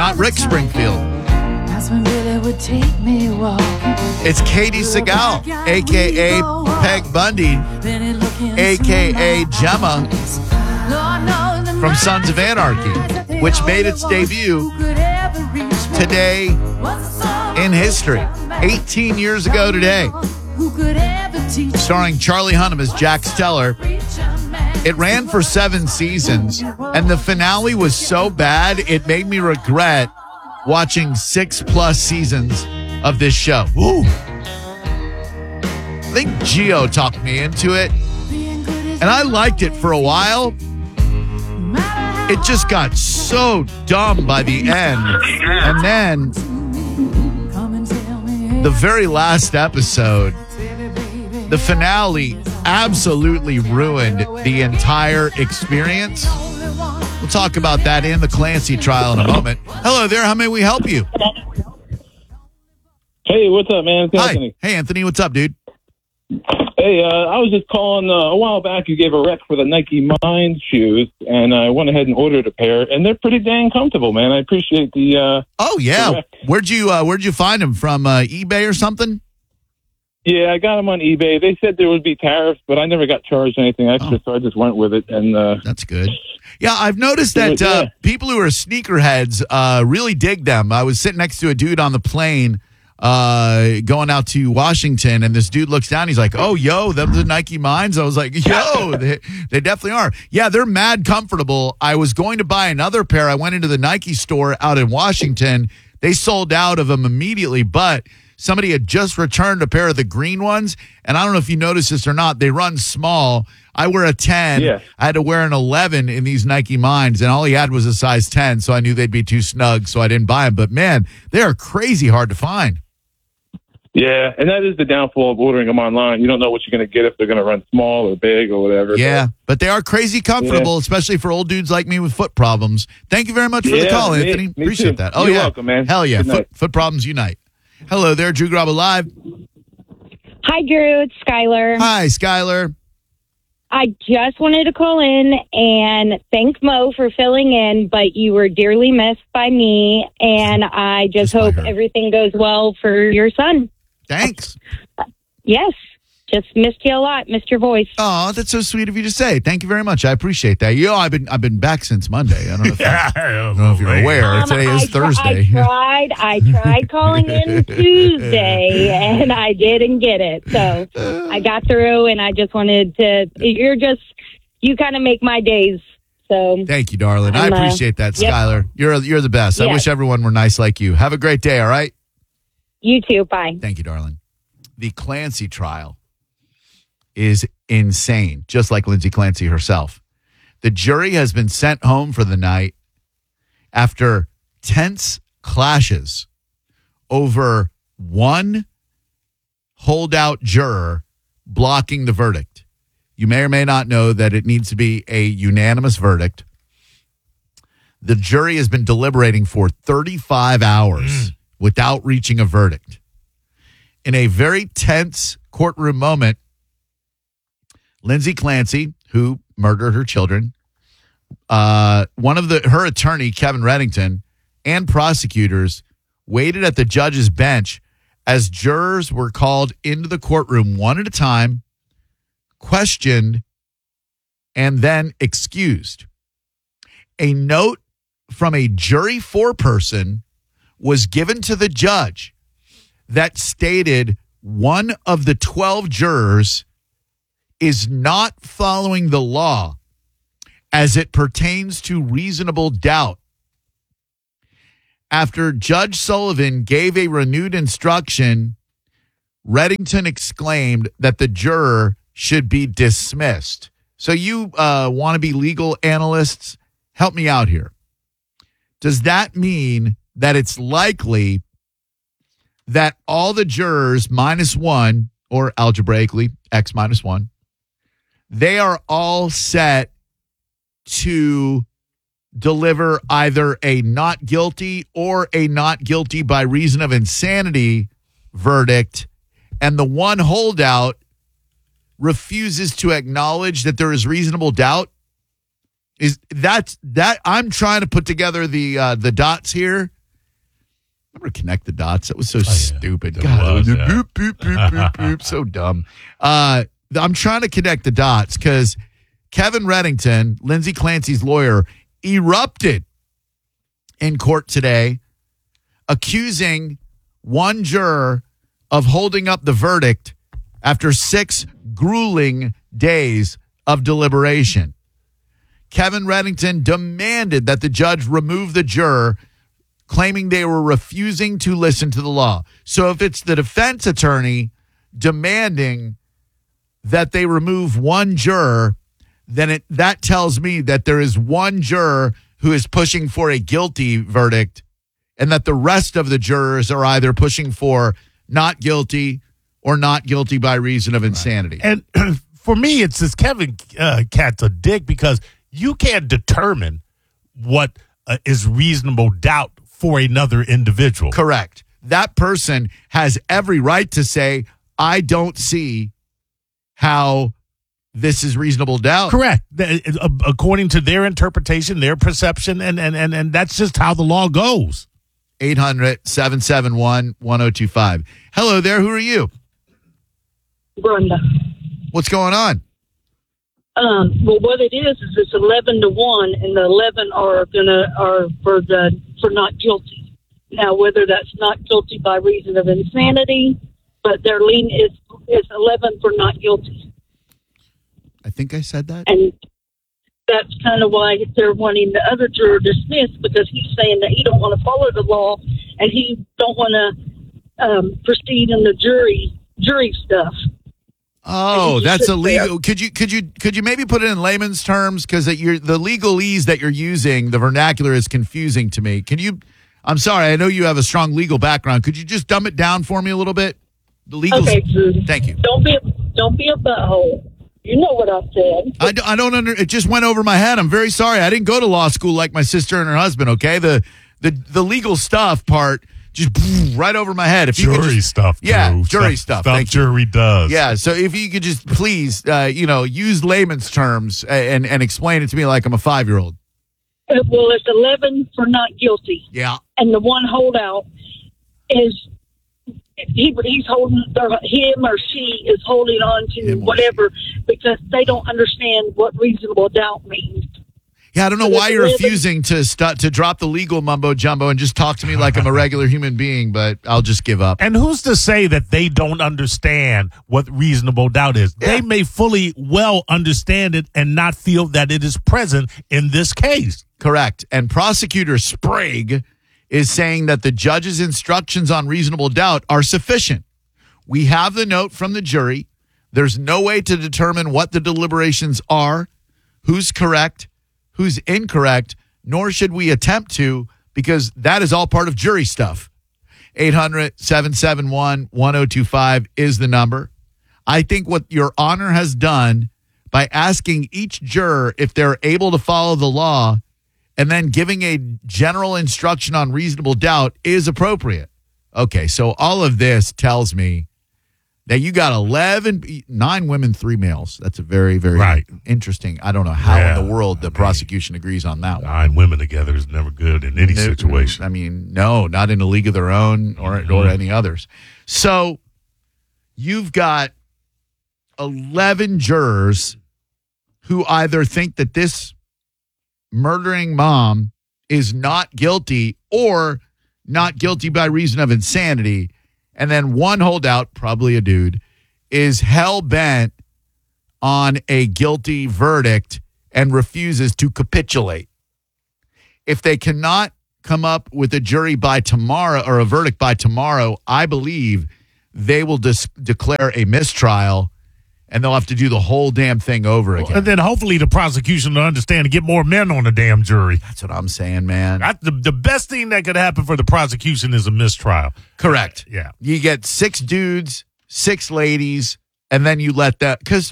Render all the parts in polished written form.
not Rick Springfield. That's when Billy would take me walking. It's Katie Segal, a.k.a. Peg Bundy, a.k.a. Gemma from Sons of Anarchy, which made its debut today in history, 18 years ago today, starring Charlie Hunnam as Jack Steller. It ran for 7 seasons, and the finale was so bad, it made me regret watching 6+ seasons of this show. Ooh. I think Gio talked me into it, and I liked it for a while. It just got so dumb by the end. And then the very last episode, the finale absolutely ruined the entire experience. We'll talk about that in the Clancy trial in a moment. Hello there. How may we help you? Hey, what's up, man? It's Anthony. Hi. Hey, Anthony. What's up, dude? Hey, I was just calling a while back. You gave a rec for the Nike Mind shoes, and I went ahead and ordered a pair, and they're pretty dang comfortable, man. I appreciate the. Oh yeah, the rec. Where'd you find them from? eBay or something? Yeah, I got them on eBay. They said there would be tariffs, but I never got charged anything extra, so I just went with it. And that's good. Yeah, I've noticed that people who are sneakerheads really dig them. I was sitting next to a dude on the plane going out to Washington, and this dude looks down. He's like, "Oh, yo, them the Nike Minds." I was like, "Yo, they definitely are." Yeah, they're mad comfortable. I was going to buy another pair. I went into the Nike store out in Washington. They sold out of them immediately, but somebody had just returned a pair of the green ones, and I don't know if you noticed this or not. They run small. I wear a 10. Yeah. I had to wear an 11 in these Nike Minds, and all he had was a size 10, so I knew they'd be too snug, so I didn't buy them. But, man, they are crazy hard to find. Yeah, and that is the downfall of ordering them online. You don't know what you're going to get if they're going to run small or big or whatever. Yeah, but they are crazy comfortable, especially for old dudes like me with foot problems. Thank you very much for the call, Anthony. Appreciate too. that. Oh, You're welcome, man. Hell yeah. Foot problems unite. Hello there, Drew Garabo Live. Hi, Drew. It's Skylar. Hi, Skylar. I just wanted to call in and thank Mo for filling in, but you were dearly missed by me, and I just hope everything goes well for your son. Thanks. Yes. Just missed you a lot. Missed your voice. Oh, that's so sweet of you to say. Thank you very much. I appreciate that. You know, I've been back since Monday. I don't know if you're aware. Today is Thursday. I tried calling in Tuesday, and I didn't get it. So I got through, and I just wanted to. You kind of make my days. So thank you, darling. I appreciate that, Skylar. You're the best. I wish everyone were nice like you. Have a great day. All right. You too. Bye. Thank you, darling. The Clancy trial is insane, just like Lindsay Clancy herself. The jury has been sent home for the night after tense clashes over one holdout juror blocking the verdict. You may or may not know that it needs to be a unanimous verdict. The jury has been deliberating for 35 hours without reaching a verdict. In a very tense courtroom moment, Lindsay Clancy, who murdered her children, her attorney, Kevin Reddington, and prosecutors waited at the judge's bench as jurors were called into the courtroom one at a time, questioned, and then excused. A note from a jury foreperson was given to the judge that stated one of the 12 jurors is not following the law as it pertains to reasonable doubt. After Judge Sullivan gave a renewed instruction, Reddington exclaimed that the juror should be dismissed. So you want to be legal analysts? Help me out here. Does that mean that it's likely that all the jurors minus one, or algebraically X minus one, they are all set to deliver either a not guilty or a not guilty by reason of insanity verdict, and the one holdout refuses to acknowledge that there is reasonable doubt? Is that I'm trying to put together the dots here. Remember Connect the Dots? That was so stupid. It God, was, it was yeah. boop, boop, boop, boop, boop. So dumb. I'm trying to connect the dots because Kevin Reddington, Lindsay Clancy's lawyer, erupted in court today, accusing one juror of holding up the verdict after 6 grueling days of deliberation. Kevin Reddington demanded that the judge remove the juror, claiming they were refusing to listen to the law. So if it's the defense attorney demanding that they remove one juror, then that tells me that there is one juror who is pushing for a guilty verdict and that the rest of the jurors are either pushing for not guilty or not guilty by reason of insanity. And for me, it's this Kevin cat's a dick because you can't determine what is reasonable doubt for another individual. Correct. That person has every right to say, I don't see how this is reasonable doubt. Correct. According to their interpretation, their perception, and that's just how the law goes. 800-771-1025. Hello there. Who are you? Brenda. What's going on? Well, what it is it's 11-1, and the 11 are for not guilty. Now, whether that's not guilty by reason of insanity, but their lean is 11 for not guilty, I think I said that. and that's kind of why they're wanting the other juror dismissed, because he's saying that he don't want to follow the law and he don't want to proceed in the jury stuff. Oh, that's illegal. Could you maybe put it in layman's terms, because the legalese that you're using, the vernacular is confusing to me. I'm sorry, I know you have a strong legal background. Could you just dumb it down for me a little bit? The legal. Okay, Drew. Thank you. Don't be a butthole. You know what I said. I don't it just went over my head. I'm very sorry. I didn't go to law school like my sister and her husband, okay? The legal stuff part just right over my head. If you could Jury just, stuff. Yeah, Drew. jury stuff. Stuff Thank you. jury does. Yeah, so if you could just please, use layman's terms and explain it to me like I'm a 5-year-old. Well, it's 11 for not guilty. Yeah. And the one holdout is he's holding, him or she is holding on to whatever, because they don't understand what reasonable doubt means. Yeah, I don't know why you're refusing to drop the legal mumbo jumbo and just talk to me like I'm a regular human being, but I'll just give up. And who's to say that they don't understand what reasonable doubt is? Yeah. They may fully well understand it and not feel that it is present in this case. Correct. And Prosecutor Sprague is saying that the judge's instructions on reasonable doubt are sufficient. We have the note from the jury. There's no way to determine what the deliberations are, who's correct, who's incorrect, nor should we attempt to, because that is all part of jury stuff. 800-771-1025 is the number. I think what Your Honor has done by asking each juror if they're able to follow the law and then giving a general instruction on reasonable doubt is appropriate. Okay, so all of this tells me that you got 9 women, 3 males. That's a very, very interesting. I don't know how in the world the prosecution agrees on that one. 9 women together is never good in any situation. I mean, no, not in a league of their own or any others. So you've got 11 jurors who either think that this murdering mom is not guilty or not guilty by reason of insanity. And then one holdout, probably a dude, is hell-bent on a guilty verdict and refuses to capitulate. If they cannot come up with a jury by tomorrow or a verdict by tomorrow, I believe they will declare a mistrial, and they'll have to do the whole damn thing over again. And then hopefully the prosecution will understand to get more men on the damn jury. That's what I'm saying, man. The best thing that could happen for the prosecution is a mistrial. Correct. Yeah. You get 6 dudes, 6 ladies, and then you let that, because,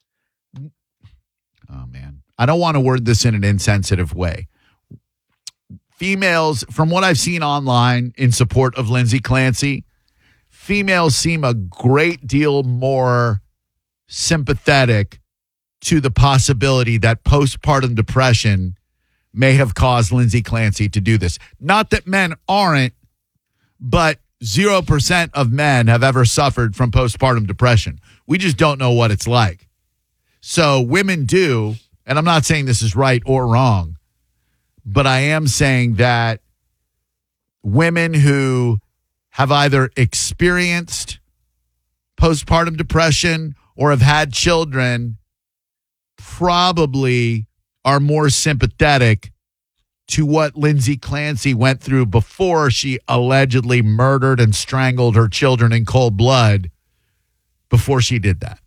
oh man, I don't want to word this in an insensitive way. Females, from what I've seen online in support of Lindsay Clancy, females seem a great deal more sympathetic to the possibility that postpartum depression may have caused Lindsay Clancy to do this. Not that men aren't, but 0% of men have ever suffered from postpartum depression. We just don't know what it's like. So women do, and I'm not saying this is right or wrong, but I am saying that women who have either experienced postpartum depression or have had children probably are more sympathetic to what Lindsay Clancy went through before she allegedly murdered and strangled her children in cold blood before she did that.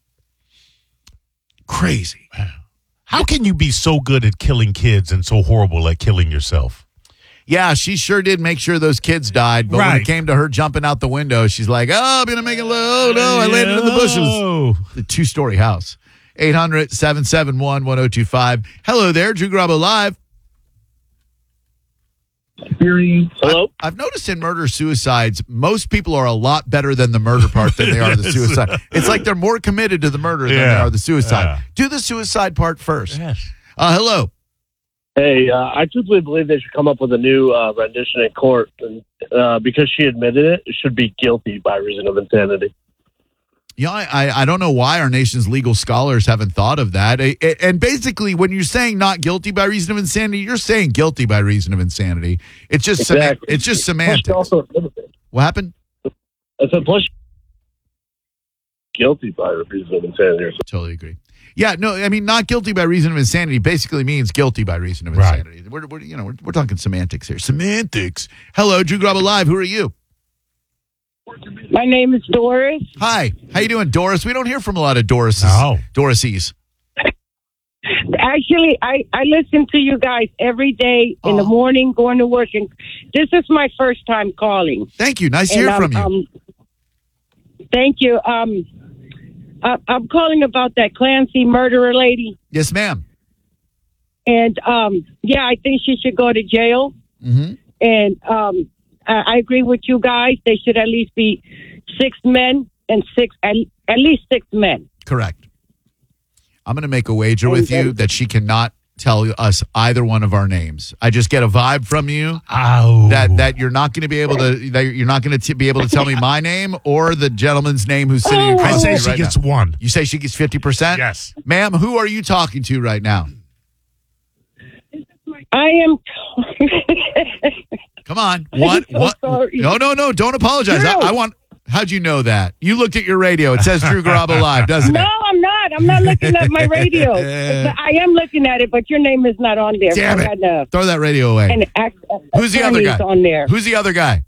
Crazy. How can you be so good at killing kids and so horrible at killing yourself? Yeah, she sure did make sure those kids died. But when Right. it came to her jumping out the window, she's like, oh, I'm going to make it look. Oh, no, I landed in the bushes. The 2-story house. 800-771-1025. Hello there, Drew Garabo Live. Hello? I've noticed in murder-suicides, most people are a lot better than the murder part than they are the Yes. suicide. It's like they're more committed to the murder than they Yeah. are the suicide. Yeah. Do the suicide part first. Yes. Hello. Hey, I truthfully believe they should come up with a new rendition in court. And, because she admitted it, it should be guilty by reason of insanity. Yeah, I don't know why our nation's legal scholars haven't thought of that. And basically, when you're saying not guilty by reason of insanity, you're saying guilty by reason of insanity. It's just Exactly. it's just Plus, semantics. she also admitted it. What happened? I said, plus, guilty by reason of insanity. Or something. Totally agree. Yeah, no, I mean, not guilty by reason of insanity basically means guilty by reason of Right. insanity. We're talking semantics here. Semantics. Hello, Drew Garabo Live. Who are you? My name is Doris. Hi. How you doing, Doris? We don't hear from a lot of Dorises. No. Dorises. Actually, I listen to you guys every day in the Oh. morning going to work, and this is my first time calling. Thank you. Nice to hear from you. Thank you. I'm calling about that Clancy murderer lady, Yes, ma'am. and yeah, I think she should go to jail. Mm-hmm. And I agree with you guys. They should at least be 6 men and at least 6 men. Correct. I'm going to make a wager with you that she cannot tell us either one of our names. I just get a vibe from you Oh. that you're not going to be able to be able to tell me my name or the gentleman's name who's sitting Oh. I across say me she right gets now. one. You say she gets 50%? Yes. Ma'am, who are you talking to right now? I am. Come on. What? so What? sorry. No. Don't apologize. No. I want. How'd you know that? You looked at your radio. It says Drew Garabo Live, doesn't No, it? I'm not. I'm not looking at my radio. I am looking at it, but your name is not on there. Damn I it. had, Throw that radio away. Who's the other guy? On there. Who's the other guy?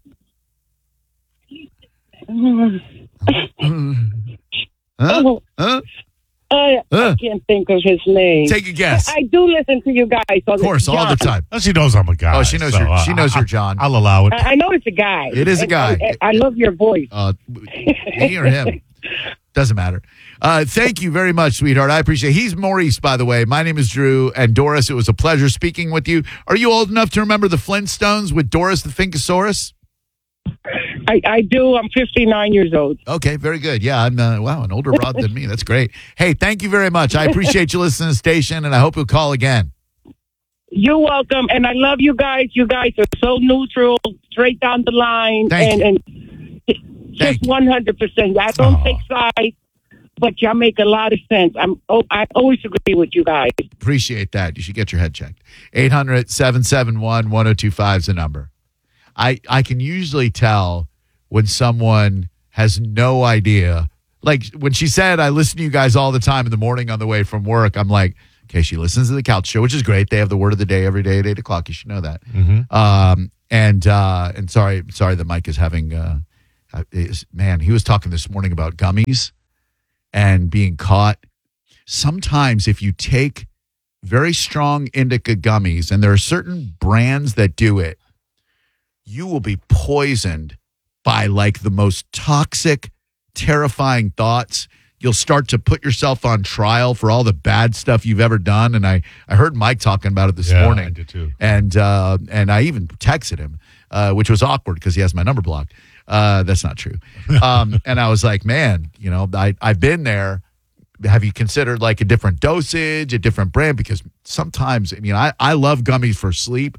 Huh? Oh, Huh? I can't think of his name. Take a guess. I do listen to you guys. Of course, all the time. Oh, she knows I'm a guy. Oh, she knows you're John. I'll allow it. I know it's a guy. It is a guy. I love your voice. Me or him? Doesn't matter. Thank you very much, sweetheart. I appreciate it. He's Maurice, by the way. My name is Drew. And Doris, it was a pleasure speaking with you. Are you old enough to remember the Flintstones with Doris the Finkosaurus? I do. I'm 59 years old. Okay, very good. Yeah, I'm an older Rod than me. That's great. Hey, thank you very much. I appreciate you listening to the station, and I hope you'll call again. You're welcome, and I love you guys. You guys are so neutral, straight down the line, Thank and just 100%. I don't take sides, but y'all make a lot of sense. I always agree with you guys. Appreciate that. You should get your head checked. 800-771-1025 is the number. I can usually tell when someone has no idea. Like when she said, I listen to you guys all the time in the morning on the way from work, I'm like, okay, she listens to the Couch Show, which is great. They have the word of the day every day at 8 o'clock. You should know that. Mm-hmm. And sorry, the mic is having, man, he was talking this morning about gummies and being caught. Sometimes if you take very strong indica gummies, and there are certain brands that do it, you will be poisoned by like the most toxic, terrifying thoughts. You'll start to put yourself on trial for all the bad stuff you've ever done. And I heard Mike talking about it this morning. I did too. And I even texted him, which was awkward because he has my number blocked. That's not true. And I was like, man, I've been there. Have you considered like a different dosage, a different brand? Because sometimes, I love gummies for sleep,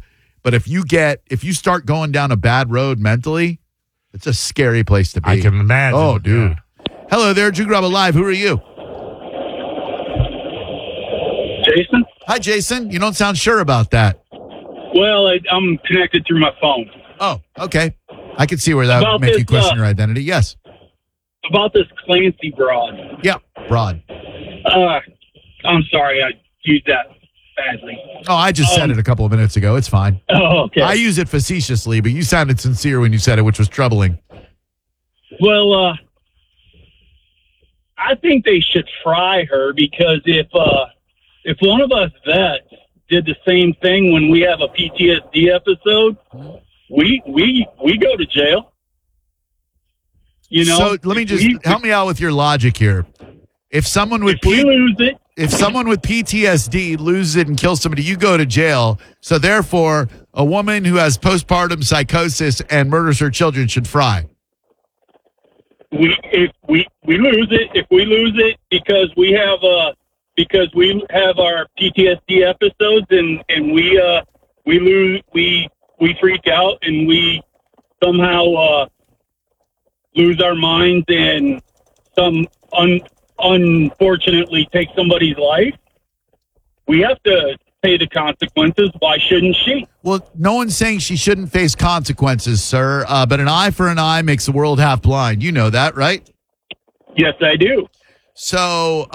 But if you start going down a bad road mentally, it's a scary place to be. I can imagine. Oh, dude. Yeah. Hello there, Drew Garabo Live. Who are you? Jason? Hi, Jason. You don't sound sure about that. Well, I'm connected through my phone. Oh, okay. I can see where that would make you question your identity. Yes. About this Clancy broad. Yeah, broad. I'm sorry, I used that badly. Oh, I just said it a couple of minutes ago. It's fine. Oh, okay. I use it facetiously, but you sounded sincere when you said it, which was troubling. Well, I think they should try her, because if one of us vets did the same thing when we have a PTSD episode, we go to jail. You know. So let me just help me out with your logic here. If someone with if someone with PTSD loses it and kills somebody, you go to jail. So therefore, a woman who has postpartum psychosis and murders her children should fry. If we lose it because we have our PTSD episodes and we freak out and we somehow lose our minds and unfortunately take somebody's life, we have to pay the consequences. Why shouldn't she? Well, no one's saying she shouldn't face consequences, sir. But an eye for an eye makes the world half blind. You know that, right? Yes, I do. So,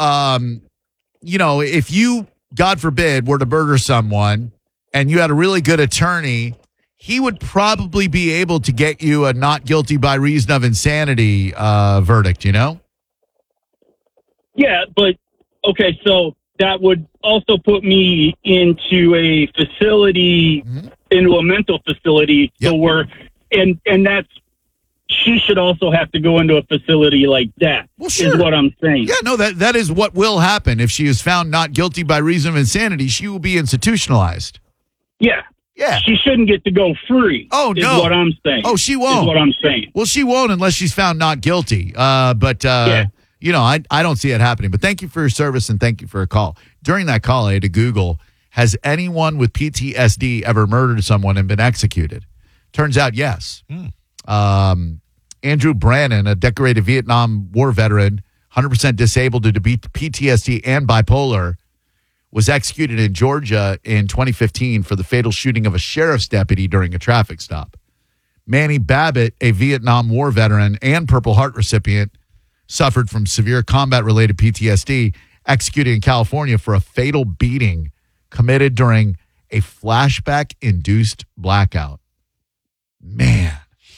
if you, God forbid, were to murder someone and you had a really good attorney, he would probably be able to get you a not guilty by reason of insanity verdict, you know? Yeah, but, okay, so that would also put me into a facility, into a mental facility. Yep. So and that's, she should also have to go into a facility like that, is what I'm saying. Yeah, no, that is what will happen. If she is found not guilty by reason of insanity, she will be institutionalized. Yeah. Yeah. She shouldn't get to go free. Oh, is no. what I'm saying. Oh, she won't. Is what I'm saying. Well, she won't unless she's found not guilty. I don't see it happening. But thank you for your service and thank you for a call. During that call, I had to Google, has anyone with PTSD ever murdered someone and been executed? Turns out, yes. Andrew Brannon, a decorated Vietnam War veteran, 100% disabled due to PTSD and bipolar, was executed in Georgia in 2015 for the fatal shooting of a sheriff's deputy during a traffic stop. Manny Babbitt, a Vietnam War veteran and Purple Heart recipient, suffered from severe combat-related PTSD, executed in California for a fatal beating committed during a flashback-induced blackout. Man,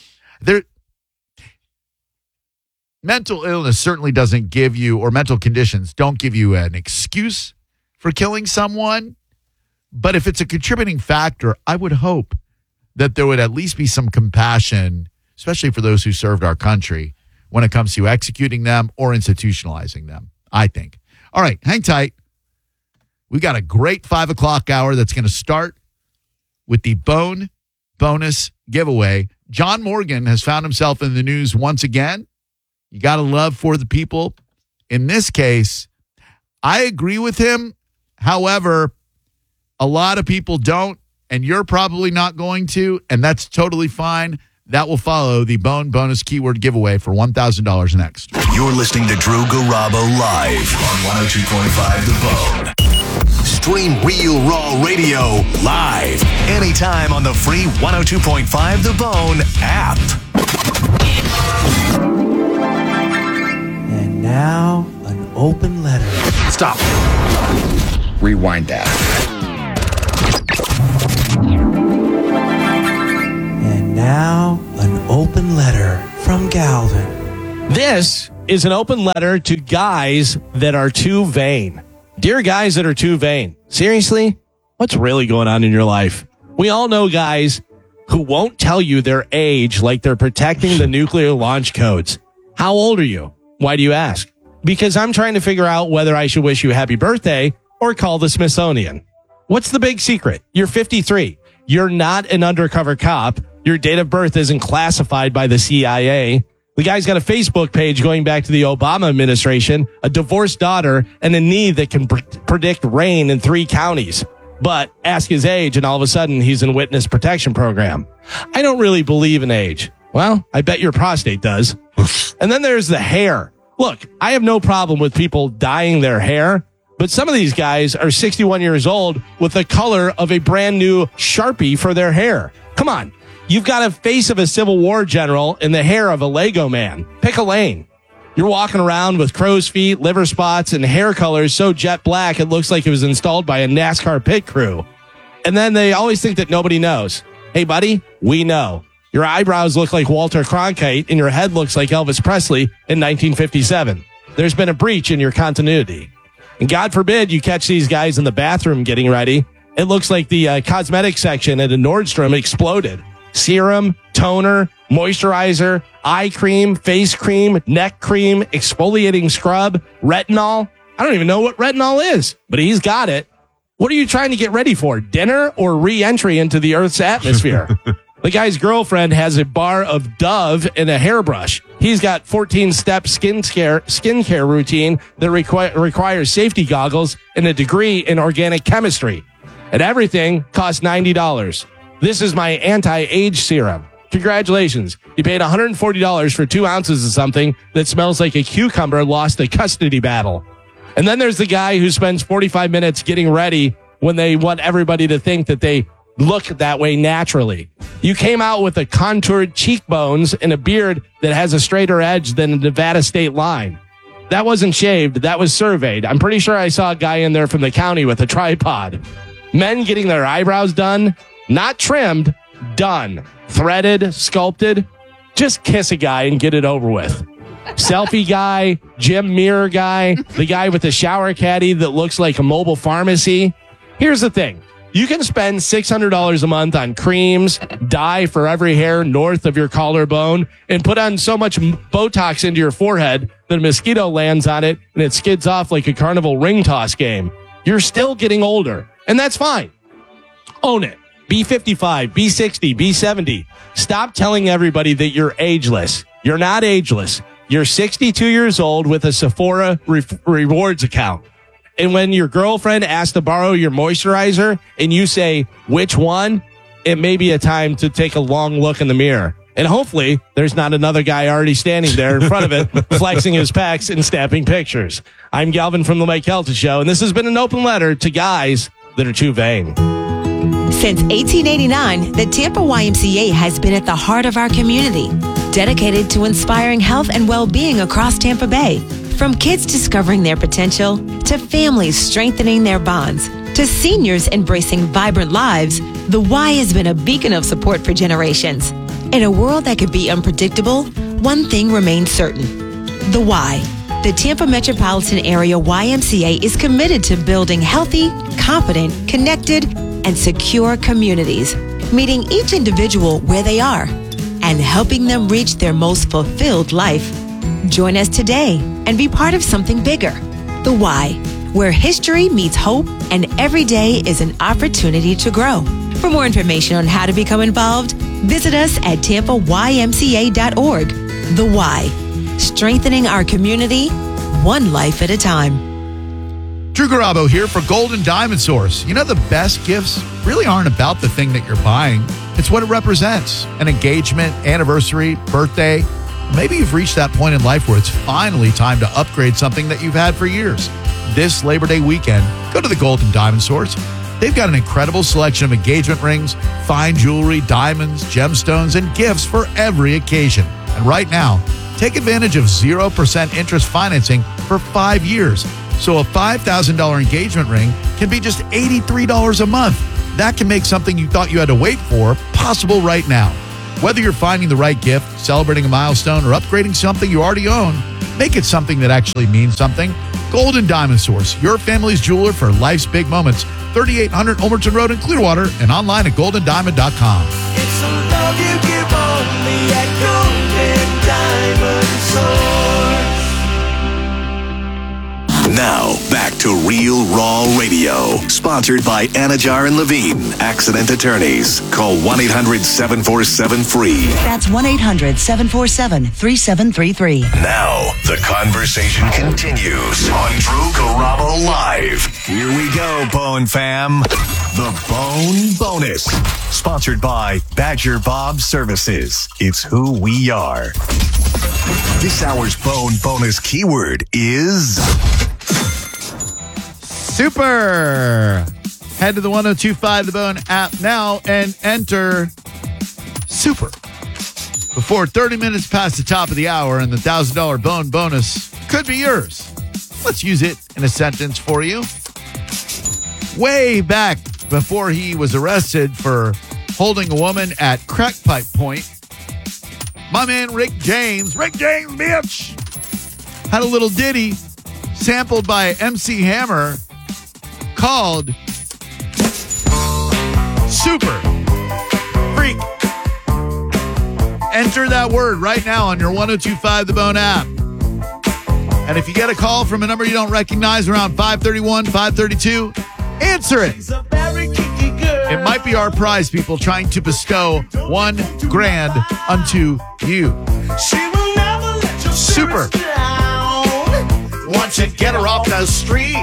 mental illness certainly doesn't give you, or mental conditions don't give you an excuse for killing someone. But if it's a contributing factor, I would hope that there would at least be some compassion, especially for those who served our country, when it comes to executing them or institutionalizing them, I think. All right, hang tight. We got a great 5 o'clock hour that's going to start with the Bone Bonus giveaway. John Morgan has found himself in the news once again. You got to love for the people. In this case, I agree with him. However, a lot of people don't, and you're probably not going to, and that's totally fine. That will follow the Bone Bonus keyword giveaway for $1,000 next. You're listening to Drew Garabo live on 102.5 The Bone. Stream Real Raw Radio live anytime on the free 102.5 The Bone app. And now, an open letter. Stop. Rewind that. And now, an open letter from Galvin. This is an open letter to guys that are too vain. Dear guys that are too vain, seriously, what's really going on in your life? We all know guys who won't tell you their age like they're protecting the nuclear launch codes. How old are you? Why do you ask? Because I'm trying to figure out whether I should wish you happy birthday or call the Smithsonian. What's the big secret? You're 53. You're not an undercover cop. Your date of birth isn't classified by the CIA. The guy's got a Facebook page going back to the Obama administration, a divorced daughter, and a knee that can predict rain in 3 counties. But ask his age, and all of a sudden, he's in witness protection program. I don't really believe in age. Well, I bet your prostate does. And then there's the hair. Look, I have no problem with people dyeing their hair, but some of these guys are 61 years old with the color of a brand new Sharpie for their hair. Come on. You've got a face of a Civil War general and the hair of a Lego man. Pick a lane. You're walking around with crow's feet, liver spots, and hair colors so jet black it looks like it was installed by a NASCAR pit crew. And then they always think that nobody knows. Hey, buddy, we know. Your eyebrows look like Walter Cronkite, and your head looks like Elvis Presley in 1957. There's been a breach in your continuity. And God forbid you catch these guys in the bathroom getting ready. It looks like the cosmetic section at a Nordstrom exploded. Serum, toner, moisturizer, eye cream, face cream, neck cream, exfoliating scrub, retinol. I don't even know what retinol is, but he's got it. What are you trying to get ready for? Dinner or re-entry into the Earth's atmosphere? The guy's girlfriend has a bar of Dove and a hairbrush. He's got 14-step skincare routine that requires safety goggles and a degree in organic chemistry. And everything costs $90. This is my anti-age serum. Congratulations. You paid $140 for 2 ounces of something that smells like a cucumber lost a custody battle. And then there's the guy who spends 45 minutes getting ready when they want everybody to think that they look that way naturally. You came out with a contoured cheekbones and a beard that has a straighter edge than a Nevada state line. That wasn't shaved. That was surveyed. I'm pretty sure I saw a guy in there from the county with a tripod. Men getting their eyebrows done, not trimmed, done. Threaded, sculpted. Just kiss a guy and get it over with. Selfie guy, gym mirror guy, the guy with the shower caddy that looks like a mobile pharmacy. Here's the thing. You can spend $600 a month on creams, dye for every hair north of your collarbone, and put on so much Botox into your forehead that a mosquito lands on it and it skids off like a carnival ring toss game. You're still getting older, and that's fine. Own it. Be 55, be 60, be 70. Stop telling everybody that you're ageless. You're not ageless. You're 62 years old with a Sephora rewards account. And when your girlfriend asks to borrow your moisturizer and you say, which one? It may be a time to take a long look in the mirror. And hopefully there's not another guy already standing there in front of it, flexing his pecs and snapping pictures. I'm Galvin from the Mike Kelton Show, and this has been an open letter to guys that are too vain. Since 1889, the Tampa YMCA has been at the heart of our community, dedicated to inspiring health and well-being across Tampa Bay. From kids discovering their potential, to families strengthening their bonds, to seniors embracing vibrant lives, the Y has been a beacon of support for generations. In a world that could be unpredictable, one thing remains certain. The Y. The Tampa Metropolitan Area YMCA is committed to building healthy, confident, connected, and secure communities, meeting each individual where they are and helping them reach their most fulfilled life. Join us today and be part of something bigger. The Y, where history meets hope and every day is an opportunity to grow. For more information on how to become involved, visit us at tampaymca.org. The Y, strengthening our community, one life at a time. Drew Garabo here for Golden Diamond Source. You know, the best gifts really aren't about the thing that you're buying. It's what it represents. An engagement, anniversary, birthday. Maybe you've reached that point in life where it's finally time to upgrade something that you've had for years. This Labor Day weekend, go to the Golden Diamond Source. They've got an incredible selection of engagement rings, fine jewelry, diamonds, gemstones, and gifts for every occasion. And right now, take advantage of 0% interest financing for 5 years. So a $5,000 engagement ring can be just $83 a month. That can make something you thought you had to wait for possible right now. Whether you're finding the right gift, celebrating a milestone, or upgrading something you already own, make it something that actually means something. Golden Diamond Source, your family's jeweler for life's big moments. 3800 Ulmerton Road in Clearwater and online at goldendiamond.com. It's a love you give only at Golden Diamond Source. Now, back to Real Raw Radio. Sponsored by Anajar and Levine, Accident Attorneys. Call 1-800-747-FREE. That's 1-800-747-3733. Now, the conversation continues on Drew Garabo Live. Here we go, Bone Fam. The Bone Bonus. Sponsored by Badger Bob Services. It's who we are. This hour's Bone Bonus keyword is... Super. Head to the 1025 The Bone app now and enter Super. Before 30 minutes past the top of the hour, and the $1,000 Bone Bonus could be yours. Let's use it in a sentence for you. Way back before he was arrested for holding a woman at crack pipe point, my man Rick James, bitch, had a little ditty sampled by MC Hammer called Super Freak. Enter that word right now on your 1025 The Bone app. And if you get a call from a number you don't recognize around 531, 532, answer it. It might be our prize, people, trying to bestow $1,000 unto you. Super. Once you get her off the street.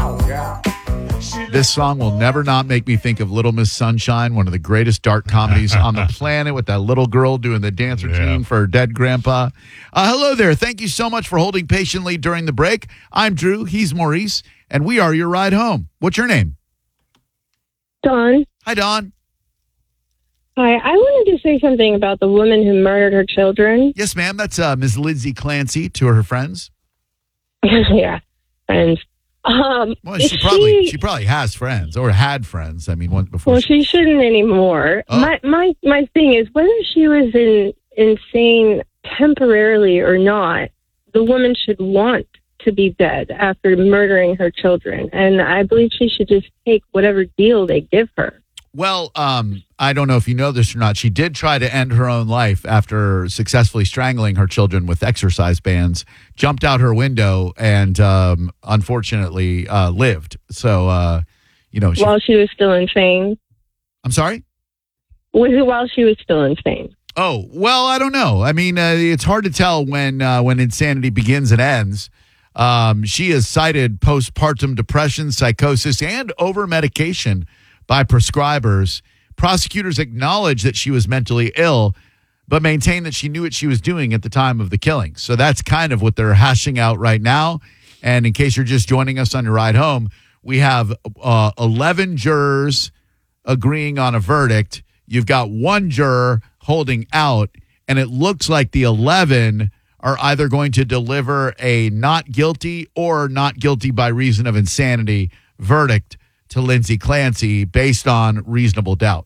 This song will never not make me think of Little Miss Sunshine, one of the greatest dark comedies on the planet, with that little girl doing the dance routine for her dead grandpa. Hello there. Thank you so much for holding patiently during the break. I'm Drew. He's Maurice, and we are your ride home. What's your name? Dawn. Hi, Dawn. Hi. I wanted to say something about the woman who murdered her children. Yes, ma'am. That's Ms. Lindsay Clancy to her friends. Yeah, friends. Well, she probably has friends or had friends. I mean, once before. Well, she shouldn't anymore. Oh. My thing is, whether she was insane temporarily or not, the woman should want to be dead after murdering her children, and I believe she should just take whatever deal they give her. Well, I don't know if you know this or not. She did try to end her own life after successfully strangling her children with exercise bands, jumped out her window, and unfortunately lived. So, while she was still insane? I'm sorry? Was it while she was still insane? Oh, well, I don't know. I mean, it's hard to tell when insanity begins and ends. She has cited postpartum depression, psychosis, and over-medication by prescribers. Prosecutors acknowledge that she was mentally ill, but maintain that she knew what she was doing at the time of the killing. So that's kind of what they're hashing out right now. And in case you're just joining us on your ride home, we have 11 jurors agreeing on a verdict. You've got one juror holding out, and it looks like the 11 are either going to deliver a not guilty or not guilty by reason of insanity verdict to Lindsay Clancy based on reasonable doubt.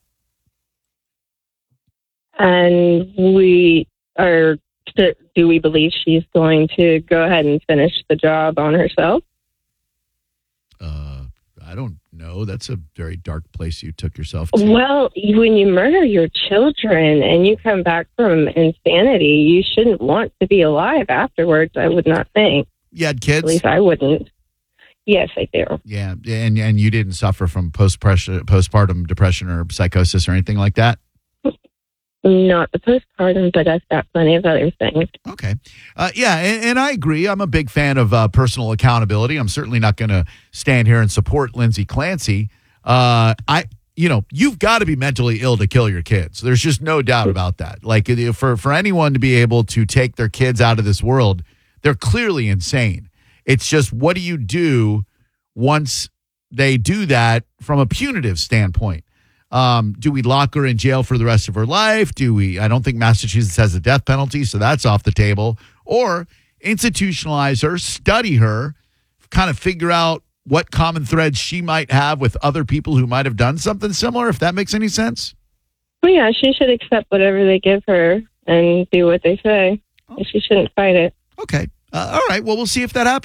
And do we believe she's going to go ahead and finish the job on herself? I don't know. That's a very dark place you took yourself to. Well, when you murder your children and you come back from insanity, you shouldn't want to be alive afterwards, I would not think. You had kids? At least I wouldn't. Yes, I do. Yeah, and you didn't suffer from postpartum depression or psychosis or anything like that? Not the postpartum, but I've got plenty of other things. Okay. And I agree. I'm a big fan of personal accountability. I'm certainly not going to stand here and support Lindsay Clancy. You've got to be mentally ill to kill your kids. There's just no doubt about that. Like, for anyone to be able to take their kids out of this world, they're clearly insane. It's just, what do you do once they do that from a punitive standpoint? Do we lock her in jail for the rest of her life? I don't think Massachusetts has a death penalty, so that's off the table. Or institutionalize her, study her, kind of figure out what common threads she might have with other people who might have done something similar, if that makes any sense. Well, yeah, she should accept whatever they give her and do what they say. She shouldn't fight it. Okay. All right. Well, we'll see if that happens.